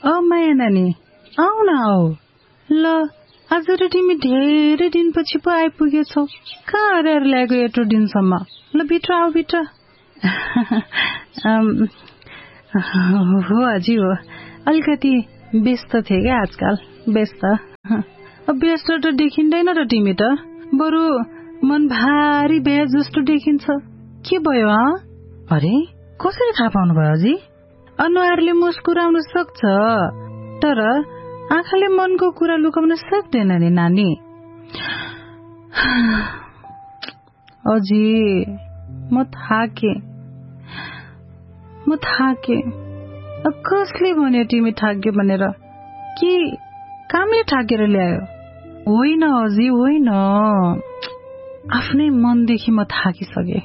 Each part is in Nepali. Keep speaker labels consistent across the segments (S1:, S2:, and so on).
S1: माया नानी आऊ न आऊ। ल आज र तिमी धेरै दिनपछि पो आइपुगेछौ। कहाँ हराएर ल्याएको यत्रो दिनसम्म? ल भित्र आऊ भित्र। हो अजी हो, अलिकति व्यस्त थिए क्या आजकल। व्यस्त व्यस्त त देखिँदैन र तिमी त, बरु मन भारी बेज जस्तो देखिन्छ। के भयो?
S2: अरे कसरी थाहा पाउनु भयो अजी?
S1: अनुहारले मुस्कुराउन सक्छ तर आँखाले मनको कुरा लुकाउन सक्दैन नि नानी। अजी म थाके। कसले भन्यो तिमी थाक्यो भनेर? कि कामले थाकेर ल्यायो? होइन अजी होइन, आफ्नै मनदेखि म थाकिसके।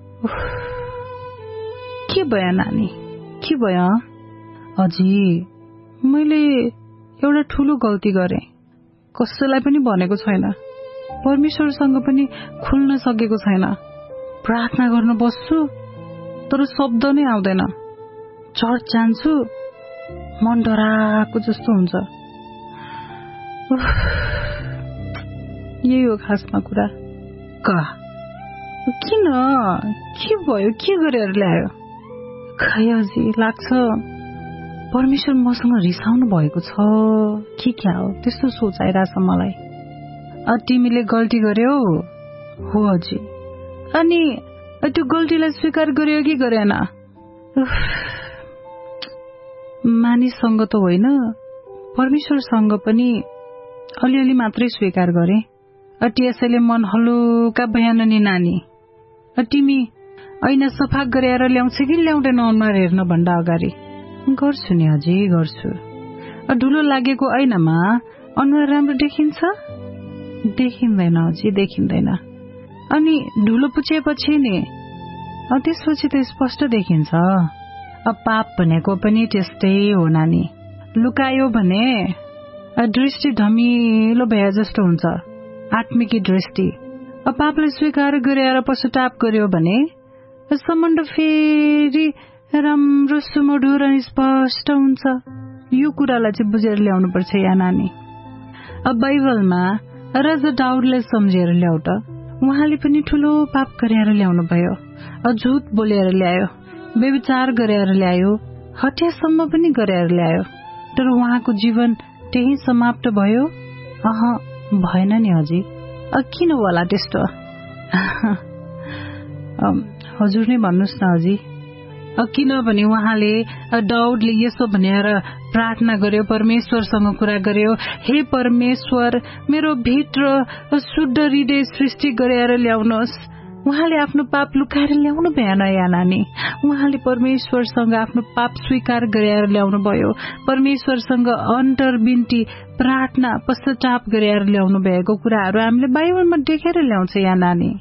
S1: के भयो नानी, के भयो? अजी मैले एउटा ठूलो गल्ती गरेँ। कसैलाई पनि भनेको छैन, परमेश्वरसँग पनि खुल्न सकेको छैन। प्रार्थना गर्न बस्छु तर शब्द नै आउँदैन। चर्च जान्छु, मन डराएको जस्तो हुन्छ। यही हो खासमा कुरा। किन? के भयो? के गरेर ल्यायो? खै अजी लाग्छ परमेश्वर मसँग रिसाउनु भएको छ कि क्या हो, त्यस्तो सोचाइरहेछ मलाई। तिमीले गल्ती गर्यौ? हो अजी। अनि त्यो गल्तीलाई स्वीकार गर्यो कि गरेन? मानिससँग त होइन, परमेश्वरसँग पनि अलिअलि मात्रै स्वीकार गरे। त्यसैले मन हलुका भएन नि नानी। तिमी ऐना सफा गरेर ल्याउँछ कि ल्याउँदैन अनुहार हेर्न भन्दा अगाडि? गर्छु नि अझै गर्छु। धुलो लागेको ऐनामा अनुहार राम्रो देखिन्छ? देखिँदैन अझै, देखिँदैन। अनि धुलो पुछेपछि नि त्यसपछि त स्पष्ट देखिन्छ। पाप भनेको पनि त्यस्तै हो नानी। लुकायो भने दृष्टि धमिलो भए जस्तो हुन्छ, आत्मिकी दृष्टि। पापलाई स्वीकार गरेर पश्चाताप गर्यो भने सम्बन्ध फेरि राम्रो सुमधुर अनि स्पष्ट हुन्छ। यो कुरालाई चाहिँ बुझेर ल्याउनु पर्छ या नानी। बाइबलमा राजा दाउदलाई सम्झेर ल्याउ त। उहाँले पनि ठूलो पाप गरेर ल्याउनु भयो। झुट बोलेर ल्यायो, व्यभिचार गरेर ल्यायो, हत्यासम्म पनि गरेर ल्यायो। तर उहाँको जीवन त्यही समाप्त भयो? भएन नि अझै। किन होला त्यस्तो? हजुर नै भन्नुहोस् न अझै। किनभने उहाँले दाउदले यसो भनेर प्रार्थना गर्यो, परमेश्वरसँग कुरा गर्यो, हे परमेश्वर मेरो भित्र शुद्ध हृदय सृष्टि गरेर ल्याउनुहोस्। उहाँले आफ्नो पाप लुकाएर ल्याउनु भएन या नानी। उहाँले परमेश्वरसँग आफ्नो पाप स्वीकार गरेर ल्याउनु भयो। परमेश्वरसँग अन्तर्विन्ती प्रार्थना पश्चाताप गरेर ल्याउनु भएको कुराहरू हामीले बाइबलमा देखेर ल्याउँछ या नानी।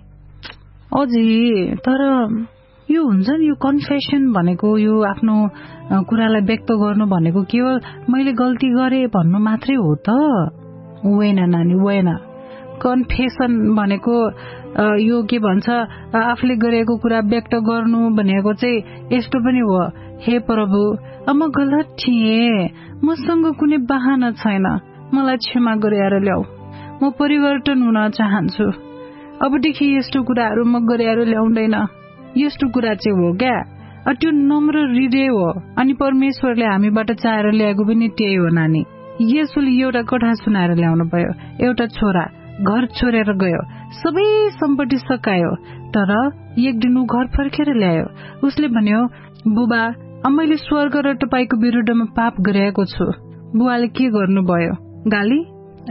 S1: अझै तर यो हुन्छ नि, यो कन्फेसन भनेको, यो आफ्नो कुरालाई व्यक्त गर्नु भनेको केवल मैले गल्ती गरेँ भन्नु मात्रै हो त? होइन नानी, होइन। कन्फेसन भनेको यो के भन्छ, आफूले गरेको कुरा व्यक्त गर्नु भनेको चाहिँ यस्तो पनि हो, हे प्रभु म गलत थिएँ, मसँग कुनै बहाना छैन, मलाई क्षमा गरेर ल्याऊ, म परिवर्तन हुन चाहन्छु, अबदेखि यस्तो कुराहरू म गरेर ल्याउँदैन। यस्तो कुरा चाहिँ हो क्या, त्यो नम्र हृदय हो। अनि परमेश्वरले हामीबाट चाहेर ल्याएको पनि त्यही हो नानी। यसोले एउटा कथा सुनाएर ल्याउनु भयो। एउटा छोरा घर छोडेर गयो, सबै सम्पत्ति सकायो, तर एक दिन ऊ घर फर्केर ल्यायो। उसले भन्यो, बुबा मैले स्वर्ग र तपाईको विरुद्धमा पाप गरेको छु। बुवाले के गर्नुभयो? गाली?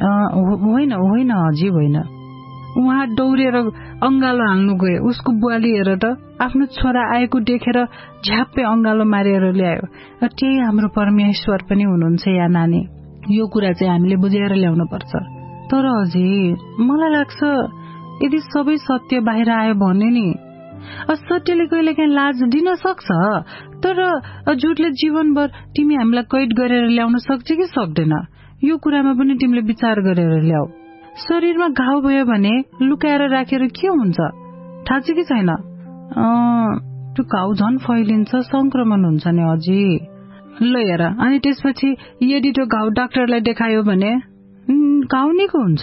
S1: होइन होइन अझै होइन। उहाँ दौडेर अंगालो हाल्नु गयो। उसको बुवाले हेर त, आफ्नो छोरा आएको देखेर झ्याप्पै अंगालो मारेर ल्यायो। त्यही हाम्रो परमेश्वर पनि हुनुहुन्छ या नानी। यो कुरा चाहिँ हामीले बुझेर ल्याउनु पर्छ। तर अझै मलाई लाग्छ यदि सबै सत्य बाहिर आयो भने नि, सत्यले कहिलेकाहीँ लाज दिन सक्छ, तर झुटले जीवनभर तिमी हामीलाई कैद गरेर ल्याउन सक्छ कि सक्दैन? यो कुरामा पनि तिमीले विचार गरेर ल्याऊ। शरीरमा घाउ भयो भने लुकाएर राखेर के हुन्छ थाहा छ कि छैन? त्यो घाउ झन् फैलिन्छ, संक्रमण हुन्छ नि अझै। ल हेर, अनि त्यसपछि यदि त्यो घाउ डाक्टरलाई देखायो भने
S2: घाउ निको हुन्छ।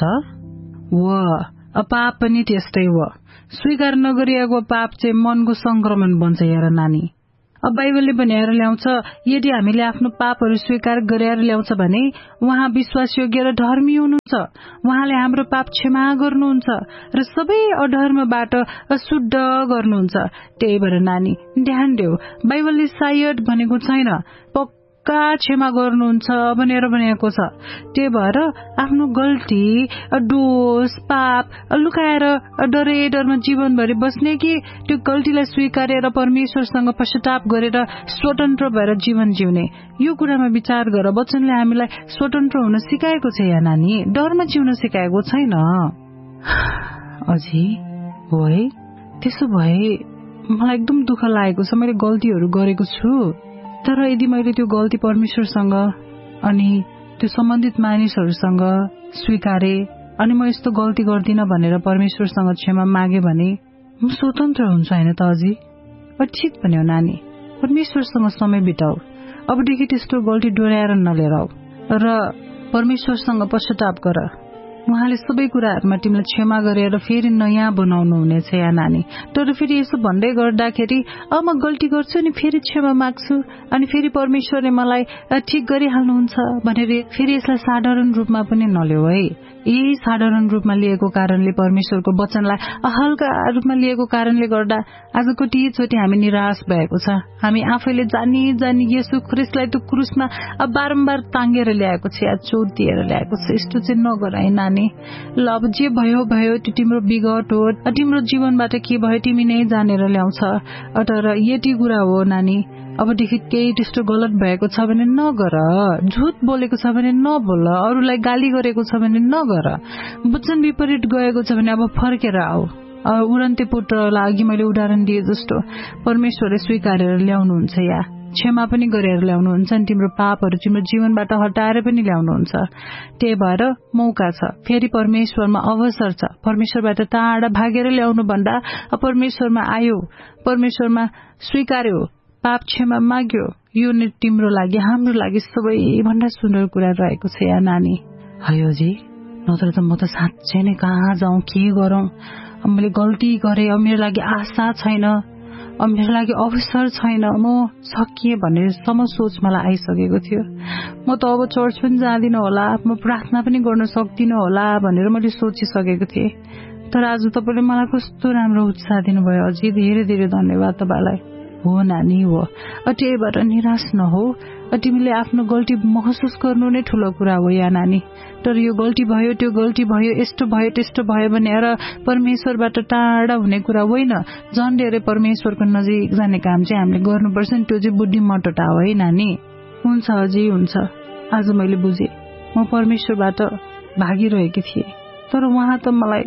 S1: पाप पनि त्यस्तै हो। स्वीकार नगरिएको पाप चाहिँ मनको संक्रमण बन्छ। हेर नानी, बाइबलले भनेर ल्याउँछ, यदि हामीले आफ्नो पापहरू स्वीकार गरेर ल्याउँछ भने उहाँ विश्वासयोग्य र धर्मी हुनुहुन्छ। उहाँले हाम्रो पाप क्षमा गर्नुहुन्छ र सबै अधर्मबाट शुद्ध गर्नुहुन्छ। त्यही भएर नानी ध्यान देऊ, बाइबलले सायद भनेको छैन, पक्का क्षमा गर्नुहुन्छ भनेर भनेको छ। त्यही भएर आफ्नो गल्ती, दोष, पाप लुकाएर डरै डरमा जीवनभरि बस्ने कि त्यो गल्तीलाई स्वीकारेर परमेश्वरसँग पश्चाताप गरेर स्वतन्त्र भएर जीवन जिउने, यो कुरामा विचार गर। वचनले हामीलाई स्वतन्त्र हुन सिकाएको छ या नानी, डरमा जिउन सिकाएको छैन।
S2: अझै हो है?
S1: त्यसो भए मलाई एकदम दुःख लागेको छ। मैले गल्तीहरू गरेको छु, तर यदि मैले त्यो गल्ती परमेश्वरसँग अनि त्यो सम्बन्धित मानिसहरूसँग स्वीकारे अनि म यस्तो गल्ती गर्दिन भनेर परमेश्वरसँग क्षमा मागे भने म स्वतन्त्र हुन्छ हैन त अझै? ठिक भन्यो नानी, परमेश्वरसँग समय बिताऊ। अबदेखि त्यस्तो गल्ती दोहोऱ्याएर नलिएर आऊ र परमेश्वरसँग पश्चाताप गर। उहाँले सबै कुराहरूमा तिमीलाई क्षमा गरेर फेरि नयाँ बनाउनु हुनेछ या नानी। तर फेरि यसो भन्दै गर्दाखेरि म गल्ती गर्छु अनि फेरि क्षमा माग्छु अनि फेरि परमेश्वरले मलाई ठिक गरिहाल्नुहुन्छ भनेर फेरि यसलाई साधारण रूपमा पनि नल्याऊ है। यही साधारण रूपमा लिएको कारणले, परमेश्वरको वचनलाई हल्का रूपमा लिएको कारणले गर्दा आज कतिचोटि हामी निराश भएको छ। हामी आफैले जानी जानी येशू ख्रीष्टलाई त्यो क्रुसमा बारम्बार ताङ्गेर ल्याएको छ या चोट दिएर ल्याएको छ। यस्तो चाहिँ नगर है नानी। ल अब जे भयो भयो, त्यो तिम्रो विगत हो, तिम्रो जीवनबाट के भयो तिमी नै जानेर ल्याउँछ। तर यति कुरा हो नानी, अबदेखि केही त्यस्तो गलत भएको छ भने नगर, झुट बोलेको छ भने नबोल, अरूलाई गाली गरेको छ भने नगर, वचन विपरीत गएको छ भने अब फर्केर आऊ। उडन्ते पुत्रलाई अघि मैले उदाहरण दिए जस्तो परमेश्वरले स्वीकारेर ल्याउनुहुन्छ या क्षमा पनि गरेर ल्याउनुहुन्छ अनि तिम्रो पापहरू तिम्रो जीवनबाट हटाएर पनि ल्याउनुहुन्छ। त्यही भएर मौका छ, फेरि परमेश्वरमा अवसर छ। परमेश्वरबाट टाढा भागेर ल्याउनु भन्दा परमेश्वरमा आयो, परमेश्वरमा स्वीकार्यो, पाप क्षमा माग्यो, यो नै तिम्रो लागि हाम्रो लागि सबैभन्दा सुन्दर कुरा रहेको छ या नानी।
S2: है जी, नत्र त म त साँच्चै नै कहाँ जाउँ, के गरौँ? मैले गल्ती गरेँ, अब मेरो लागि आशा छैन, अब मेरो लागि अवसर छैन, म सकिएँ भन्ने सोच मलाई आइसकेको थियो। म त अब चर्च पनि जाँदिनँ होला, म प्रार्थना पनि गर्न सक्दिनँ होला भनेर मैले सोचिसकेको थिएँ। तर आज तपाईँले मलाई कस्तो राम्रो उत्साह दिनुभयो अझै, धेरै धेरै धन्यवाद तपाईँलाई।
S1: हो नानी हो, त्यही भएर निराश नहो। तिमीले आफ्नो गल्ती महसुस गर्नु नै ठुलो कुरा हो या नानी। तर यो गल्ती भयो, त्यो गल्ती भयो, यस्तो भयो त्यस्तो भयो भनेर परमेश्वरबाट टाढा हुने कुरा होइन। झन् धेरै परमेश्वरको नजिक जाने काम चाहिँ हामीले गर्नुपर्छ नि, त्यो चाहिँ बुद्धिमत्ता हो है नानी। हुन्छ अझै हुन्छ, आज मैले बुझेँ। म परमेश्वरबाट भागिरहेकी थिएँ, तर उहाँ त मलाई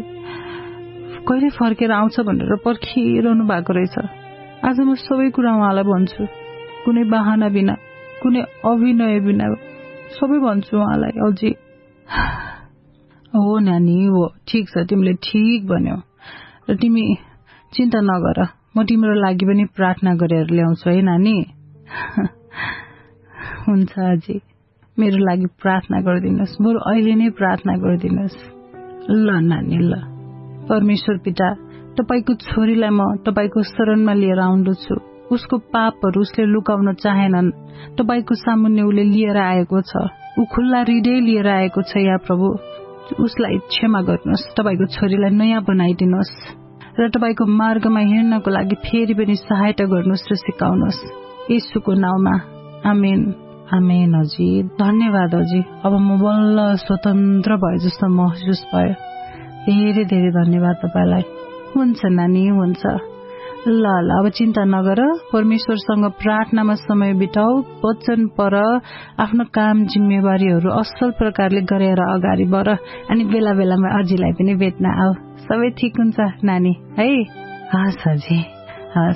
S1: कहिले फर्केर आउँछ भनेर पर्खिरहनु भएको रहेछ। आज म सबै कुरा उहाँलाई भन्छु, कुनै बहाना बिना, कुनै अभिनय बिना सबै भन्छु उहाँलाई अझै। हो नानी हो, ठिक छ, तिमीले ठिक भन्यौ र तिमी चिन्ता नगर, म तिम्रो लागि पनि प्रार्थना गरेर ल्याउँछु है नानी। हुन्छ अझै, मेरो लागि प्रार्थना गरिदिनुहोस्, बरु अहिले नै प्रार्थना गरिदिनुहोस्। ल नानी, ल। परमेश्वर पिता, तपाईको छोरीलाई म तपाईको शरणमा लिएर आउँदछु। उसको पापहरू उसले लुकाउन चाहेनन्, तपाईको सामुन्ने उसले लिएर आएको छ। ऊ खुल्ला हृदय लिएर आएको छ या प्रभु, उसलाई क्षमा गर्नुहोस्, तपाईको छोरीलाई नयाँ बनाइदिनुहोस् र तपाईको मार्गमा हिँड्नको लागि फेरि पनि सहायता गर्नुहोस् र सिकाउनुहोस्, येशूको नाउँमा, आमेन। आमेन अजी, धन्यवाद अजी। अब म बल्ल स्वतन्त्र भए जस्तो महसुस भयो। धेरै धेरै धन्यवाद तपाईलाई। हुन्छ नानी, हुन्छ। ल ल, अब चिन्ता नगर, परमेश्वरसँग प्रार्थनामा समय बिताऊ, वचन पढ, आफ्नो काम जिम्मेवारीहरू असल प्रकारले गरेर अगाडि बढ अनि बेला बेलामा अजीलाई पनि भेट्न आऊ। सबै ठिक हुन्छ नानी है?
S2: हस् अजी।